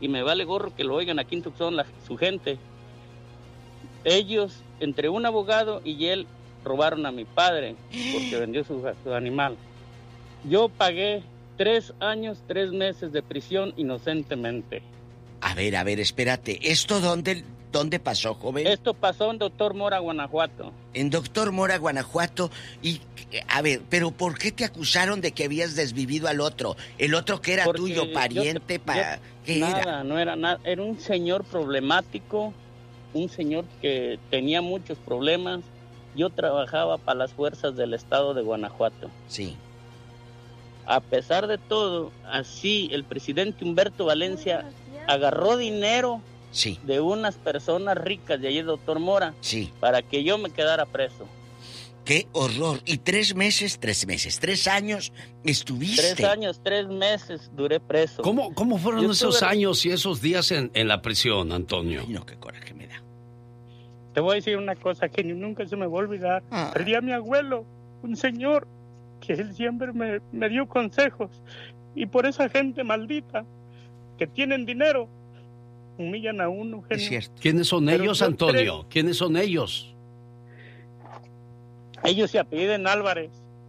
y me vale gorro que lo oigan aquí en Tucson su gente. Ellos, entre un abogado y él, robaron a mi padre porque vendió su animal. Yo pagué 3 años, 3 meses de prisión inocentemente. A ver, espérate. ¿Esto dónde pasó, joven? Esto pasó en Doctor Mora, Guanajuato. En Doctor Mora, Guanajuato. Y, a ver, ¿pero por qué te acusaron de que habías desvivido al otro? El otro que era Porque tuyo, pariente, ¿qué nada, era? No era nada. Era un señor problemático, un señor que tenía muchos problemas. Yo trabajaba para las fuerzas del estado de Guanajuato. Sí. A pesar de todo, así el presidente Humberto Valencia agarró dinero de unas personas ricas de allí, Doctor Mora, para que yo me quedara preso. ¡Qué horror! Y 3 meses, 3 años estuviste. 3 años, 3 meses duré preso. ¿Cómo fueron esos años y esos días en la prisión, Antonio? Ay, no, qué coraje me da. Te voy a decir una cosa que nunca se me va a olvidar. Perdí a mi abuelo, un señor que él siempre me dio consejos. Y por esa gente maldita que tienen dinero, humillan a uno, genio. Es cierto. ¿Quiénes son ellos, Antonio? ¿Quiénes son ellos? Ellos se apelliden Álvarez.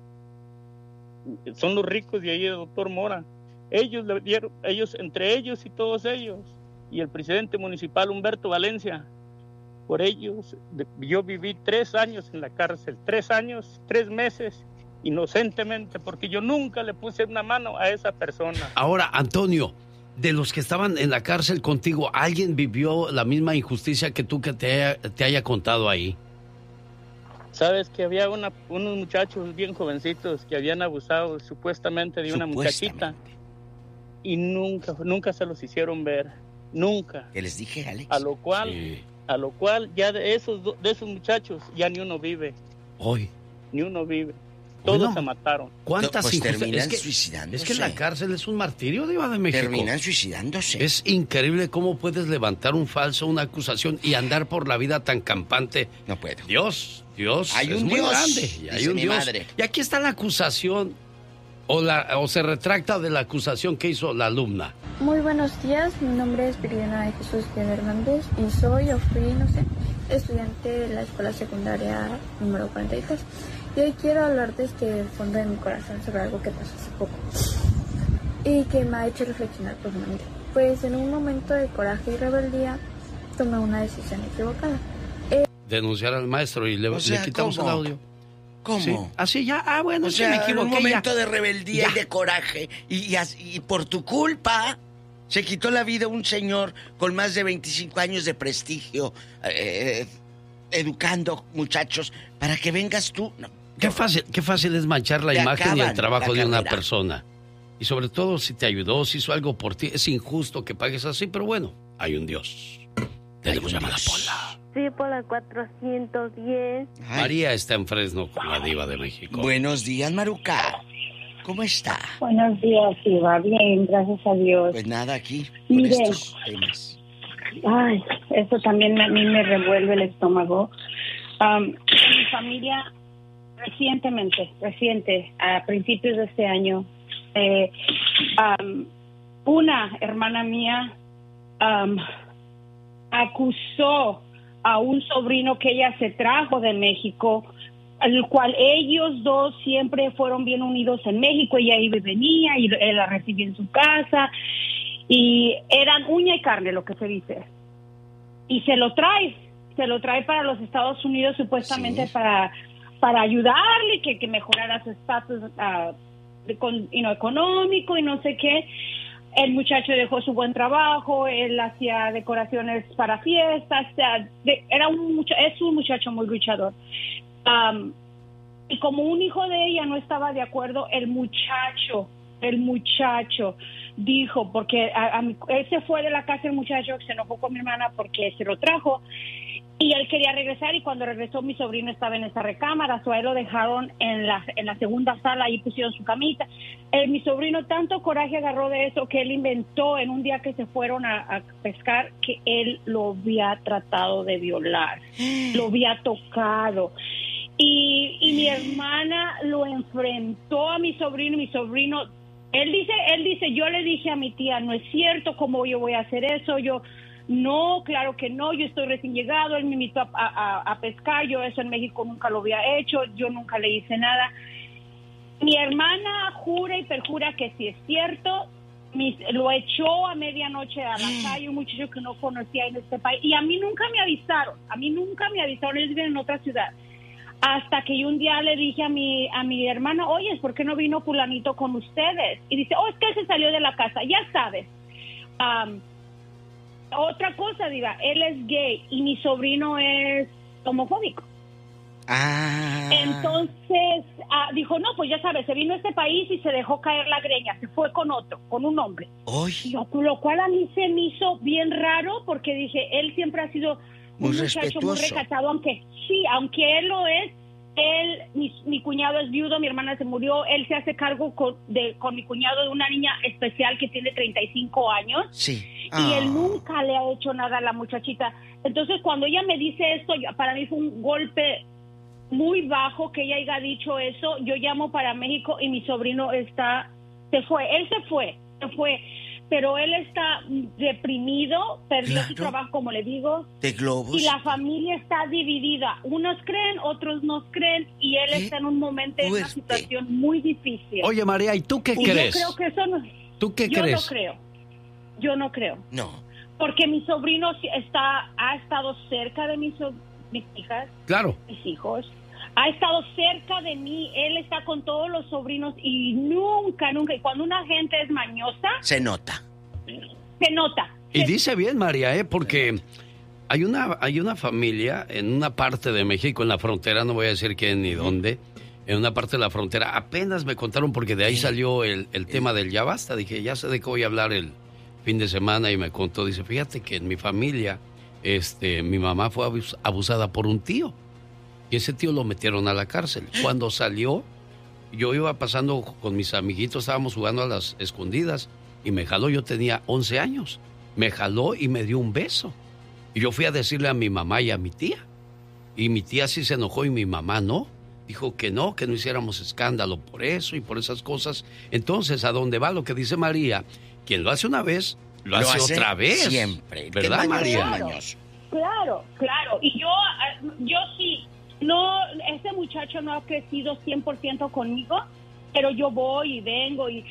Son los ricos de ahí, Doctor Mora. Ellos le dieron, entre ellos y todos ellos. Y el presidente municipal Humberto Valencia. Por ellos, yo viví 3 años en la cárcel. 3 años, 3 meses, inocentemente, porque yo nunca le puse una mano a esa persona. Ahora, Antonio, de los que estaban en la cárcel contigo, ¿alguien vivió la misma injusticia que tú que te haya contado ahí? Sabes que había unos muchachos bien jovencitos que habían abusado supuestamente de una muchachita y nunca se los hicieron ver, nunca. ¿Qué les dije, Alex? A lo cual ya de esos muchachos ya ni uno vive. Hoy. Ni uno vive. Todos se mataron. ¿Cuántas terminan suicidándose? Es que la cárcel es un martirio, Diva de México. Terminan suicidándose. Es increíble cómo puedes levantar un falso, una acusación y andar por la vida tan campante. No puedo. Dios hay es un muy Dios, grande. Y hay un Dios. Madre. Y aquí está la acusación o se retracta de la acusación que hizo la alumna. Muy buenos días, mi nombre es Viridiana de Jesús Hernández y fui estudiante de la escuela secundaria número 43. Y hoy quiero hablar desde el fondo de mi corazón sobre algo que pasó hace poco y que me ha hecho reflexionar profundamente. Pues en un momento de coraje y rebeldía tomé una decisión equivocada. Denunciar al maestro y le quitamos el audio. ¿Cómo? Sí, así ya, bueno, o sea, me equivoqué. En un momento de rebeldía ya. Y de coraje y por tu culpa se quitó la vida un señor con más de 25 años de prestigio, educando muchachos para que vengas tú. No. Qué fácil es manchar la imagen y el trabajo de una persona. Y sobre todo si te ayudó, si hizo algo por ti. Es injusto que pagues así, pero bueno, hay un Dios. Tenemos llamada Pola. Sí, Pola 410. María está en Fresno con la Diva de México. Buenos días, Maruca. ¿Cómo está? Buenos días, Diva. Bien, gracias a Dios. Pues nada, aquí con Mire, estos temas. Ay, eso también a mí me revuelve el estómago. Mi familia reciente, a principios de este año, una hermana mía acusó a un sobrino que ella se trajo de México, al cual ellos dos siempre fueron bien unidos en México. Ella iba y venía y él la recibía en su casa y eran uña y carne, lo que se dice, y se lo trae para los Estados Unidos supuestamente para ayudarle, que mejorara su estatus económico y no sé qué. El muchacho dejó su buen trabajo, él hacía decoraciones para fiestas, es un muchacho muy luchador. Y como un hijo de ella no estaba de acuerdo, el muchacho dijo, porque él se fue de la casa, el muchacho se enojó con mi hermana porque se lo trajo y él quería regresar, y cuando regresó mi sobrino estaba en esa recámara, a él lo dejaron en la segunda sala, ahí pusieron su camita. Mi sobrino tanto coraje agarró de eso que él inventó en un día que se fueron a pescar que él lo había tratado de violar, lo había tocado. Y mi hermana lo enfrentó a mi sobrino Él dice, yo le dije a mi tía, no es cierto, ¿cómo yo voy a hacer eso? Yo, no, claro que no, yo estoy recién llegado, él me invitó a pescar, yo eso en México nunca lo había hecho, yo nunca le hice nada. Mi hermana jura y perjura que sí es cierto, lo echó a medianoche a la calle, un muchacho que no conocía en este país, y a mí nunca me avisaron, ellos viven en otra ciudad. Hasta que yo un día le dije a mi hermana, oye, ¿por qué no vino fulanito con ustedes? Y dice, es que él se salió de la casa, ya sabes. Otra cosa, Diva, él es gay y mi sobrino es homofóbico. Entonces, dijo, no, pues ya sabes, se vino a este país y se dejó caer la greña, se fue con un hombre. Lo cual a mí se me hizo bien raro porque dije, él siempre ha sido un muchacho muy recatado, aunque él lo es, mi cuñado es viudo, mi hermana se murió, él se hace cargo con mi cuñado de una niña especial que tiene 35 años. Sí. Y él nunca le ha hecho nada a la muchachita. Entonces, cuando ella me dice esto, para mí fue un golpe muy bajo que ella haya dicho eso. Yo llamo para México y mi sobrino se fue, pero él está deprimido, perdió su trabajo, como le digo, de globos. Y la familia está dividida. Unos creen, otros no creen, y él está en un momento, en una situación muy difícil. Oye, María, ¿y tú qué crees? Yo creo que eso no... ¿Tú qué crees? Yo no creo. No. Porque mi sobrino ha estado cerca de mis hijas. Claro. Mis hijos. Ha estado cerca de mí, él está con todos los sobrinos y nunca, y cuando una gente es mañosa... Se nota. Y dice bien, María, porque hay una familia en una parte de México, en la frontera, no voy a decir quién ni dónde, en una parte de la frontera, apenas me contaron porque de ahí salió el tema del ya basta, dije, ya sé de qué voy a hablar el fin de semana y me contó, dice, fíjate que en mi familia, mi mamá fue abusada por un tío. Y ese tío lo metieron a la cárcel. Cuando salió, yo iba pasando con mis amiguitos, estábamos jugando a las escondidas, y me jaló, yo tenía 11 años. Me jaló y me dio un beso. Y yo fui a decirle a mi mamá y a mi tía. Y mi tía sí se enojó y mi mamá no. Dijo que no hiciéramos escándalo por eso y por esas cosas. Entonces, ¿a dónde va lo que dice María? Quien lo hace una vez, lo hace otra vez. Siempre. ¿Verdad, María? Claro. Y yo sí... No, ese muchacho no ha crecido 100% conmigo, pero yo voy y vengo y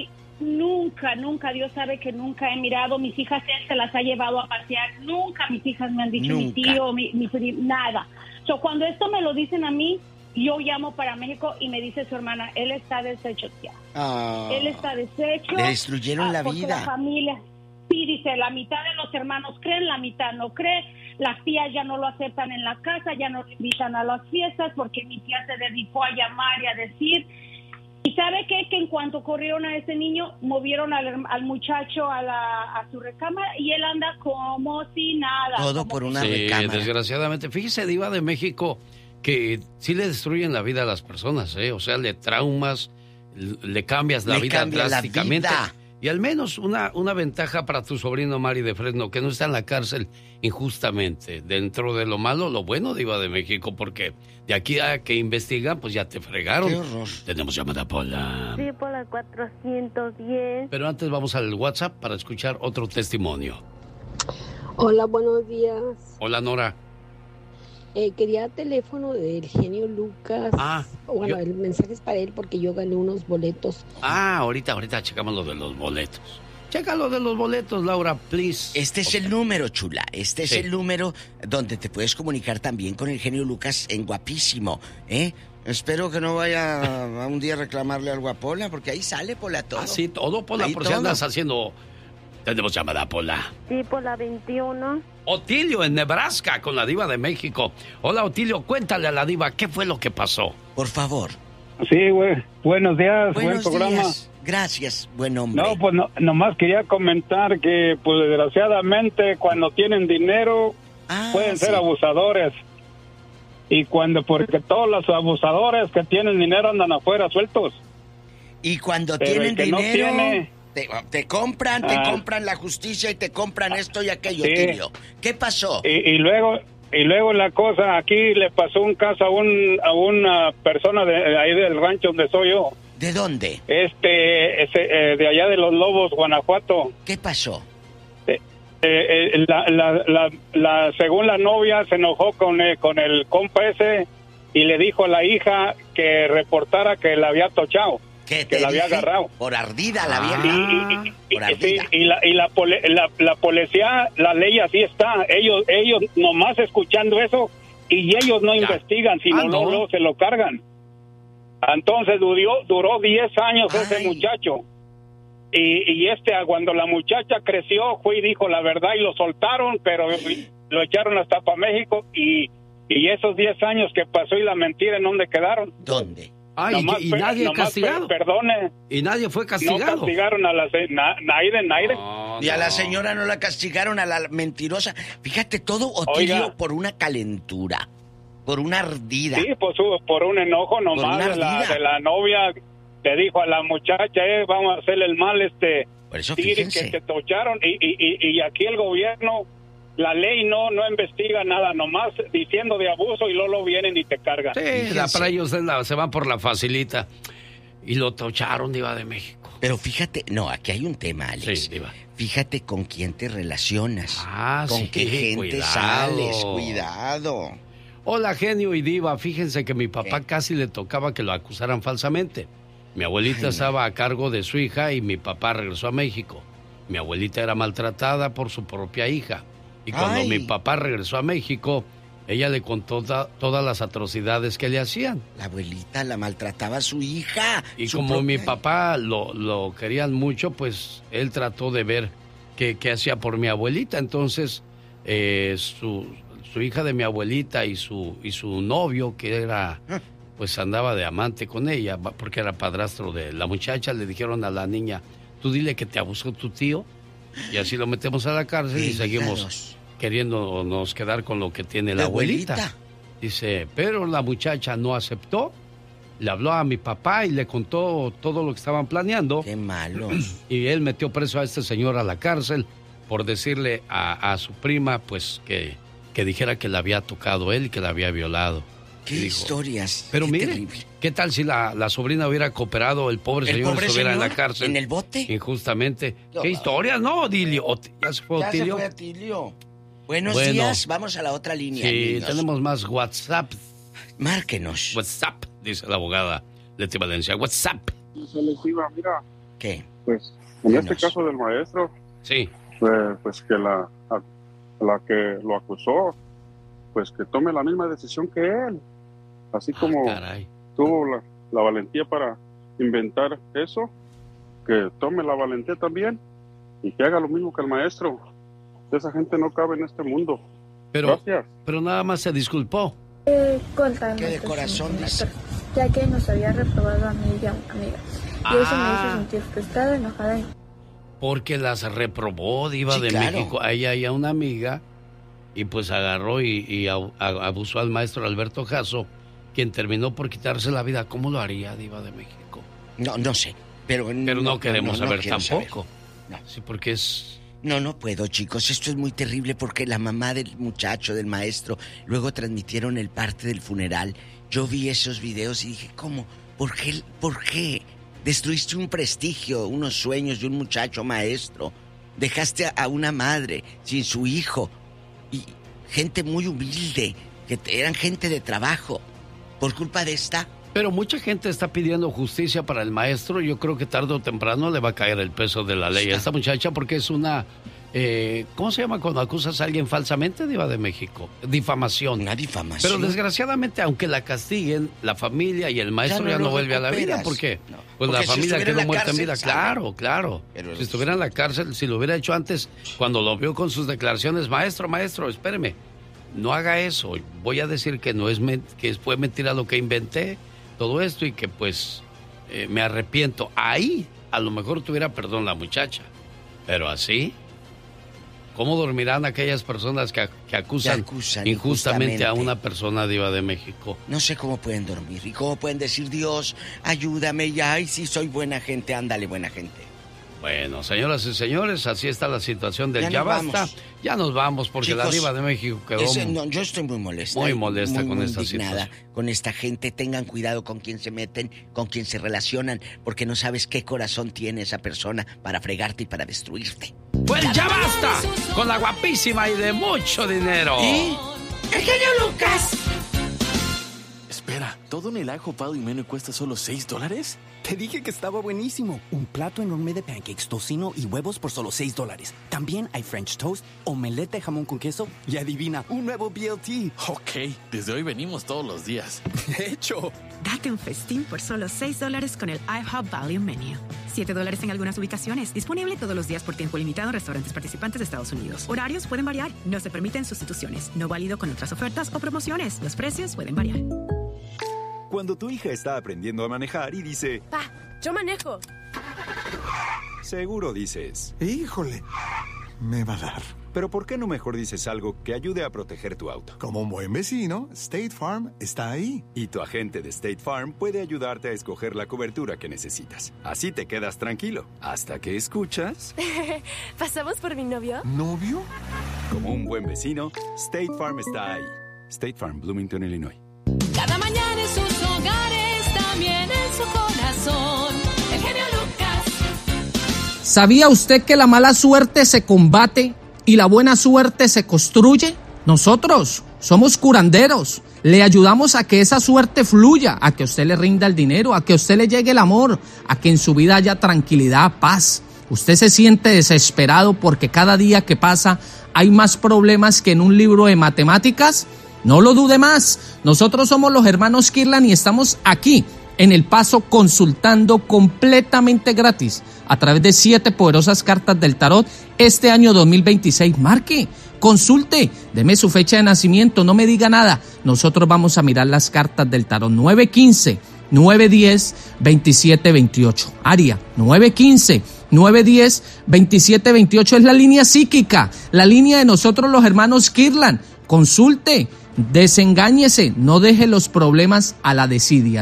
nunca, Dios sabe que nunca he mirado, mis hijas él se las ha llevado a pasear, nunca mis hijas me han dicho mi tío, mi nada. Cuando esto me lo dicen a mí, yo llamo para México y me dice su hermana, él está deshecho ya. Él está deshecho. Le destruyeron la vida. La familia, sí, dice, la mitad de los hermanos creen, la mitad no cree. Las tías ya no lo aceptan en la casa, ya no lo invitan a las fiestas porque mi tía se dedicó a llamar y a decir. ¿Y sabe qué? Que en cuanto corrieron a ese niño, movieron al muchacho a su recámara y él anda como si nada. Todo por una recámara. Desgraciadamente. Fíjese, Diva de México, que sí le destruyen la vida a las personas, O sea, le traumas, le cambias la vida drásticamente. Y al menos una ventaja para tu sobrino Mari de Fresno, que no está en la cárcel injustamente. Dentro de lo malo, lo bueno, Diva de México, porque de aquí a que investigan, pues ya te fregaron. Qué horror. Tenemos llamada, Pola. Sí, Pola 410. Pero antes vamos al WhatsApp para escuchar otro testimonio. Hola, buenos días. Hola, Nora. Quería teléfono del genio Lucas. El mensaje es para él porque yo gané unos boletos. Ahorita checamos lo de los boletos. Checa lo de los boletos, Laura, please. Este es el número, chula. Este es el número donde te puedes comunicar también con el genio Lucas en Guapísimo, Espero que no vaya a un día a reclamarle algo a Pola, porque ahí sale, Pola, todo. Sí, todo, Pola, por si andas haciendo... Tenemos llamada, Pola. Sí, Pola 21. Otilio, en Nebraska, con la Diva de México. Hola, Otilio, cuéntale a la Diva, ¿qué fue lo que pasó? Por favor. Sí, güey. Buenos días, buen programa. Días. Gracias, buen hombre. No, pues nomás quería comentar que, pues desgraciadamente, cuando tienen dinero, pueden ser abusadores. Y porque todos los abusadores que tienen dinero andan afuera sueltos. Y cuando tienen dinero... Te compran la justicia y te compran esto y aquello, Tilio. ¿Qué pasó? Y luego la cosa, aquí le pasó un caso a una persona de ahí del rancho donde soy yo. ¿De dónde? De allá de Los Lobos, Guanajuato. ¿Qué pasó? Según la novia se enojó con el compa ese y le dijo a la hija que reportara que la había tochado, que la había agarrado. Por ardida la vieja. Y la policía, la ley así está. Ellos nomás escuchando eso y ellos no investigan, sino luego se lo cargan. Entonces duró 10 años ese muchacho. Y cuando la muchacha creció, fue y dijo la verdad y lo soltaron, pero lo echaron hasta para México. Y esos 10 años que pasó y la mentira, ¿en dónde quedaron? ¿Dónde? Y nadie castigado. Perdone. Y nadie fue castigado. No castigaron a la Naiden. Y a la señora no la castigaron, a la mentirosa. Fíjate, todo Otilio por una calentura, por una ardida. Sí, pues por un enojo nomás de la novia. Le dijo a la muchacha, vamos a hacerle el mal por eso fíjense. Que te tocharon. Y aquí el gobierno, la ley no investiga nada, nomás diciendo de abuso y luego vienen y te cargan. Sí, para ellos se van por la facilita. Y lo tocharon, Diva de México. Pero fíjate, aquí hay un tema, Alex. Sí, Diva. Fíjate con quién te relacionas. Con sí, qué gente sales, cuidado. Hola, genio y Diva. Fíjense que mi papá casi le tocaba que lo acusaran falsamente. Mi abuelita estaba a cargo de su hija y mi papá regresó a México. Mi abuelita era maltratada por su propia hija. Y cuando mi papá regresó a México, ella le contó todas las atrocidades que le hacían. La abuelita la maltrataba a su hija. Y como mi papá lo querían mucho, pues él trató de ver qué hacía por mi abuelita. Entonces, su hija de mi abuelita y su novio, que era... pues andaba de amante con ella, porque era padrastro de la muchacha, le dijeron a la niña, tú dile que te abusó tu tío, y así lo metemos a la cárcel y seguimos queriéndonos quedar con lo que tiene la abuelita. Dice, pero la muchacha no aceptó, le habló a mi papá y le contó todo lo que estaban planeando. ¡Qué malo! Y él metió preso a este señor a la cárcel por decirle a su prima, pues, que dijera que la había tocado él y que la había violado. ¡Qué historias! Pero mire, ¿qué tal si la sobrina hubiera cooperado, el pobre señor estuviera en la cárcel? ¿En el bote? Injustamente. ¿Qué historias? No, Dilio. ¿Ya se fue Otilio? Ya se fue Otilio. Buenos días, vamos a la otra línea. Sí, niños. Tenemos más WhatsApp. Márquenos. WhatsApp, dice la abogada Leti Valencia. WhatsApp. Selectiva, mira. ¿Qué? Pues, en este caso del maestro. Sí. Pues que la que lo acusó, pues que tome la misma decisión que él. Así como tuvo la valentía para inventar eso, que tome la valentía también y que haga lo mismo que el maestro. Esa gente no cabe en este mundo. Gracias. Pero nada más se disculpó. Que de corazón dice. Ya que nos había reprobado a mí y a una amiga. Y eso me hizo sentir frustrada, enojada. Porque las reprobó, Diva de México. A ella y a una amiga. Y pues agarró y abusó al maestro Alberto Jasso, quien terminó por quitarse la vida. ¿Cómo lo haría, Diva de México? No sé. Pero no queremos saber tampoco. No. Sí, porque es... No puedo, chicos. Esto es muy terrible porque la mamá del muchacho, del maestro, luego transmitieron el parte del funeral. Yo vi esos videos y dije, ¿cómo? ¿Por qué? Destruiste un prestigio, unos sueños de un muchacho maestro. Dejaste a una madre sin su hijo. Y gente muy humilde, que eran gente de trabajo, por culpa de esta. Pero mucha gente está pidiendo justicia para el maestro. Yo creo que tarde o temprano le va a caer el peso de la ley a esta muchacha, porque es una... ¿cómo se llama cuando acusas a alguien falsamente, Diva de México? Difamación. Una difamación. Pero desgraciadamente, aunque la castiguen, la familia y el maestro ya no vuelve a la vida. ¿Por qué? Pues la familia quedó muerta en vida. Claro. Pero si estuviera en la cárcel, si lo hubiera hecho antes, cuando lo vio con sus declaraciones, maestro, espéreme, no haga eso. Voy a decir que que fue mentira lo que inventé, todo esto, y que pues me arrepiento. Ahí a lo mejor tuviera perdón la muchacha. Pero así... ¿Cómo dormirán aquellas personas que acusan injustamente a una persona, Diva de México? No sé cómo pueden dormir y cómo pueden decir, Dios, ayúdame ya, y si soy buena gente, ándale, buena gente. Bueno, señoras y señores, así está la situación del Ya Basta. Ya nos vamos porque chicos, la diva de México quedó... yo estoy muy molesta. Muy molesta con esta situación. Con esta gente. Tengan cuidado con quién se meten, con quién se relacionan, porque no sabes qué corazón tiene esa persona para fregarte y para destruirte. Pues Ya Basta, con la guapísima y de mucho dinero. ¿Y? ¡El genio Lucas! Espera, ¿todo en el IHOP Value Menu cuesta solo $6? Te dije que estaba buenísimo. Un plato enorme de pancakes, tocino y huevos por solo $6. También hay French toast, omelette de jamón con queso y adivina, un nuevo BLT. Ok, desde hoy venimos todos los días. De hecho. Date un festín por solo $6 con el IHOP Value Menu. $7 en algunas ubicaciones. Disponible todos los días por tiempo limitado en restaurantes participantes de Estados Unidos. Horarios pueden variar. No se permiten sustituciones. No válido con otras ofertas o promociones. Los precios pueden variar. Cuando tu hija está aprendiendo a manejar y dice... Pa, yo manejo. Seguro dices... Híjole, me va a dar. Pero ¿por qué no mejor dices algo que ayude a proteger tu auto? Como un buen vecino, State Farm está ahí. Y tu agente de State Farm puede ayudarte a escoger la cobertura que necesitas. Así te quedas tranquilo, hasta que escuchas... ¿Pasamos por mi novio? ¿Novio? Como un buen vecino, State Farm está ahí. State Farm, Bloomington, Illinois. Cada mañana en sus hogares, también en su corazón, el genio Lucas. ¿Sabía usted que la mala suerte se combate y la buena suerte se construye? Nosotros somos curanderos. Le ayudamos a que esa suerte fluya, a que usted le rinda el dinero, a que a usted le llegue el amor, a que en su vida haya tranquilidad, paz. Usted se siente desesperado porque cada día que pasa hay más problemas que en un libro de matemáticas. No lo dude más, nosotros somos los hermanos Kirlan y estamos aquí en El Paso consultando completamente gratis a través de 7 poderosas cartas del tarot este año 2026. Marque, consulte, deme su fecha de nacimiento, no me diga nada. Nosotros vamos a mirar las cartas del tarot. 915-910-2728. Área 915-910-2728 es la línea psíquica, la línea de nosotros los hermanos Kirlan. Consulte. Desengáñese, no deje los problemas a la desidia.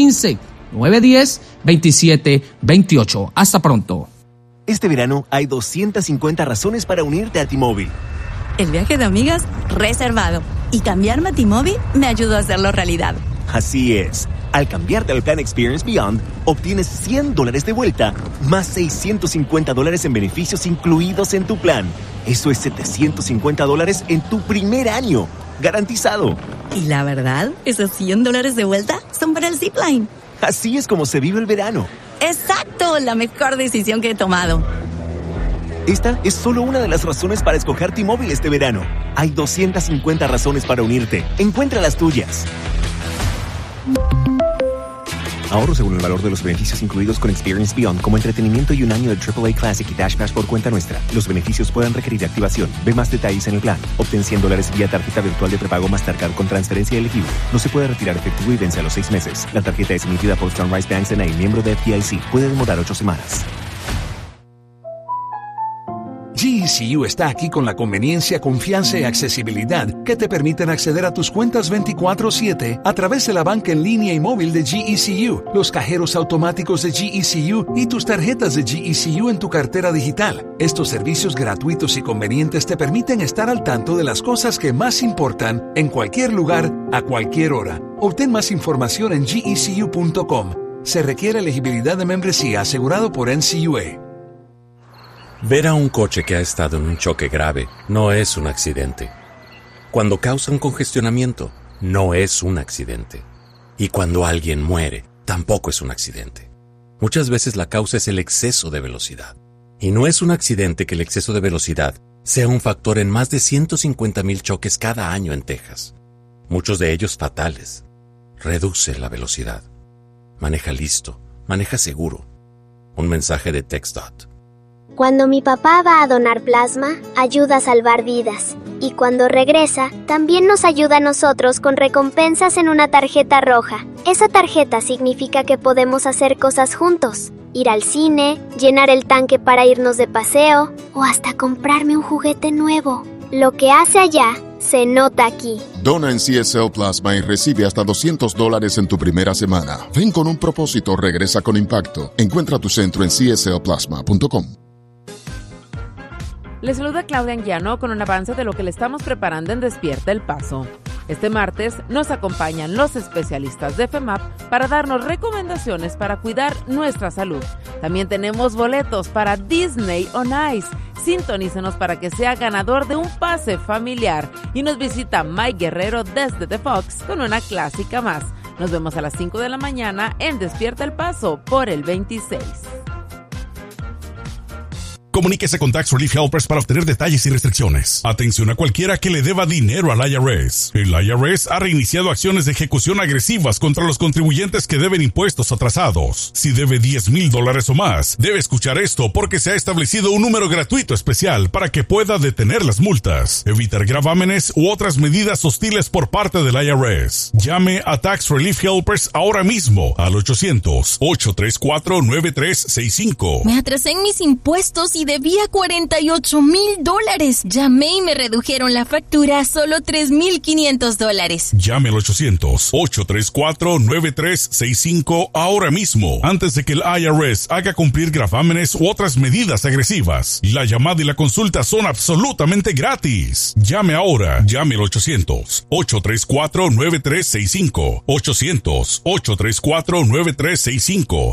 915-910-2728. Hasta pronto. Este verano hay 250 razones para unirte a T-Mobile. El viaje de amigas reservado. Y cambiarme a T-Mobile me ayudó a hacerlo realidad. Así es. Al cambiarte al plan Experience Beyond, obtienes $100 de vuelta, más $650 en beneficios incluidos en tu plan. Eso es $750 en tu primer año. Garantizado. Y la verdad, esos $100 de vuelta son para el zipline. Así es como se vive el verano. ¡Exacto! La mejor decisión que he tomado. Esta es solo una de las razones para escoger T-Mobile este verano. Hay 250 razones para unirte. Encuentra las tuyas. Ahorro según el valor de los beneficios incluidos con Experience Beyond, como entretenimiento y un año de AAA Classic y Dash Pass por cuenta nuestra. Los beneficios pueden requerir activación. Ve más detalles en el plan. Obtén $100 vía tarjeta virtual de prepago Mastercard con transferencia elegible. No se puede retirar efectivo y vence a los 6 meses. La tarjeta es emitida por Sunrise Banks N.A., miembro de FDIC. Puede demorar 8 semanas. GECU está aquí con la conveniencia, confianza y accesibilidad que te permiten acceder a tus cuentas 24/7 a través de la banca en línea y móvil de GECU, los cajeros automáticos de GECU y tus tarjetas de GECU en tu cartera digital. Estos servicios gratuitos y convenientes te permiten estar al tanto de las cosas que más importan en cualquier lugar, a cualquier hora. Obtén más información en gecu.com. Se requiere elegibilidad de membresía asegurado por NCUA. Ver a un coche que ha estado en un choque grave no es un accidente. Cuando causa un congestionamiento, no es un accidente. Y cuando alguien muere, tampoco es un accidente. Muchas veces la causa es el exceso de velocidad. Y no es un accidente que el exceso de velocidad sea un factor en más de 150,000 choques cada año en Texas. Muchos de ellos fatales. Reduce la velocidad. Maneja listo. Maneja seguro. Un mensaje de TxDOT. Cuando mi papá va a donar plasma, ayuda a salvar vidas. Y cuando regresa, también nos ayuda a nosotros con recompensas en una tarjeta roja. Esa tarjeta significa que podemos hacer cosas juntos. Ir al cine, llenar el tanque para irnos de paseo, o hasta comprarme un juguete nuevo. Lo que hace allá se nota aquí. Dona en CSL Plasma y recibe hasta $200 en tu primera semana. Ven con un propósito, regresa con impacto. Encuentra tu centro en cslplasma.com. Les saluda Claudia Anguiano con un avance de lo que le estamos preparando en Despierta El Paso. Este martes nos acompañan los especialistas de FEMAP para darnos recomendaciones para cuidar nuestra salud. También tenemos boletos para Disney on Ice. Sintonícenos para que sea ganador de un pase familiar. Y nos visita Mike Guerrero desde The Fox con una clásica más. Nos vemos a las 5 de la mañana en Despierta El Paso por el 26. Comuníquese con Tax Relief Helpers para obtener detalles y restricciones. Atención a cualquiera que le deba dinero al IRS. El IRS ha reiniciado acciones de ejecución agresivas contra los contribuyentes que deben impuestos atrasados. Si debe $10,000 o más, debe escuchar esto porque se ha establecido un número gratuito especial para que pueda detener las multas, evitar gravámenes u otras medidas hostiles por parte del IRS. Llame a Tax Relief Helpers ahora mismo al 800-834-9365. Me atrasé en mis impuestos y debía $48,000. Llamé y me redujeron la factura a solo $3,500. Llame al 800-834-9365 ahora mismo, antes de que el IRS haga cumplir gravámenes u otras medidas agresivas. La llamada y la consulta son absolutamente gratis. Llame ahora. Llame al 800-834-9365. 800-834-9365.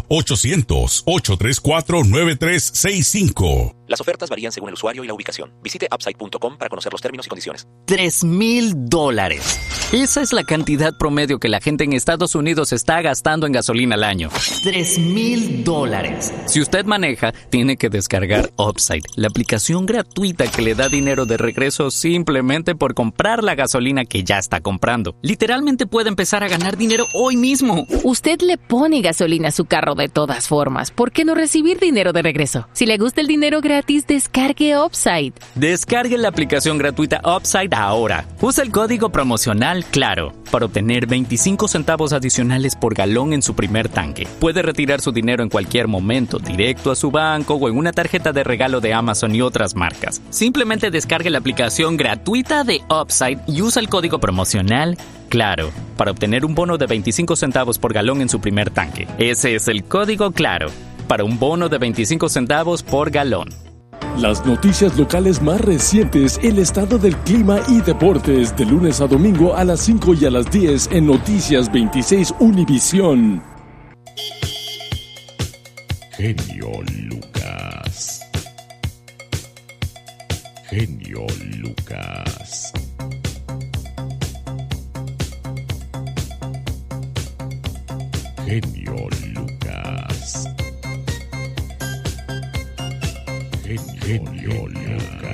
800-834-9365. Las ofertas varían según el usuario y la ubicación. Visite Upside.com para conocer los términos y condiciones. $3,000. Esa es la cantidad promedio que la gente en Estados Unidos está gastando en gasolina al año. $3,000. Si usted maneja, tiene que descargar Upside, la aplicación gratuita que le da dinero de regreso simplemente por comprar la gasolina que ya está comprando. Literalmente puede empezar a ganar dinero hoy mismo. Usted le pone gasolina a su carro de todas formas. ¿Por qué no recibir dinero de regreso? Si le gusta el dinero gratis, descargue Upside. Descargue la aplicación gratuita Upside ahora. Usa el código promocional CLARO para obtener 25 centavos adicionales por galón en su primer tanque. Puede retirar su dinero en cualquier momento, directo a su banco o en una tarjeta de regalo de Amazon y otras marcas. Simplemente descargue la aplicación gratuita de Upside y usa el código promocional CLARO para obtener un bono de 25 centavos por galón en su primer tanque. Ese es el código CLARO para un bono de 25 centavos por galón. Las noticias locales más recientes, el estado del clima y deportes, de lunes a domingo a las 5 y a las 10 en Noticias 26 Univisión. Genio Lucas. Genio Lucas. Genio Lucas. Genio Lucas.